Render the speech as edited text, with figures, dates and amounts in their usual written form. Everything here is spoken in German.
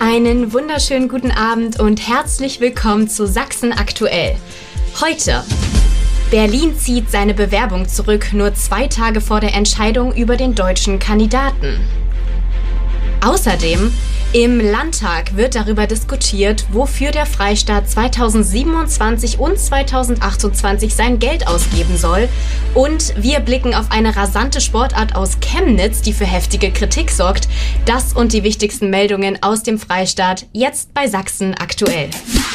Einen wunderschönen guten Abend und herzlich willkommen zu Sachsen aktuell. Heute: Berlin zieht seine Bewerbung zurück, nur 2 Tage vor der Entscheidung über den deutschen Kandidaten. Außerdem: Im Landtag wird darüber diskutiert, wofür der Freistaat 2027 und 2028 sein Geld ausgeben soll. Und wir blicken auf eine rasante Sportart aus Chemnitz, die für heftige Kritik sorgt. Das und die wichtigsten Meldungen aus dem Freistaat jetzt bei Sachsen aktuell.